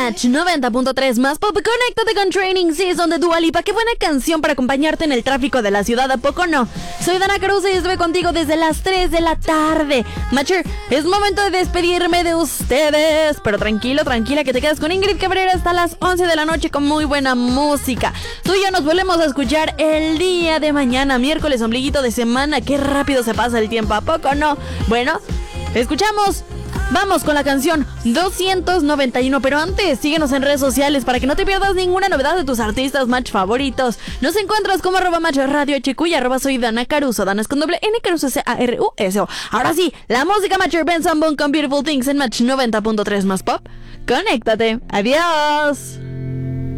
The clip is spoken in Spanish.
Match 90.3 más pop. Conéctate con Training Season de Dua Lipa. Qué buena canción para acompañarte en el tráfico de la ciudad, ¿a poco no? Soy Dana Caruso y estuve contigo desde las 3 de la tarde. Matcher, es momento de despedirme de ustedes. Pero tranquilo, tranquila, que te quedas con Ingrid Cabrera hasta las 11 de la noche con muy buena música. Tú y yo nos volvemos a escuchar el día de mañana, miércoles, ombliguito de semana. Qué rápido se pasa el tiempo, ¿a poco no? Bueno, escuchamos. Vamos con la canción 291, pero antes síguenos en redes sociales para que no te pierdas ninguna novedad de tus artistas Match favoritos. Nos encuentras como @Match Radio HQ y @soy Dana Caruso. Dana es con doble N, Caruso Caruso. Ahora sí, la música Matcher Ben Sambon con Beautiful Things en Match 90.3 más pop. Conéctate. Adiós.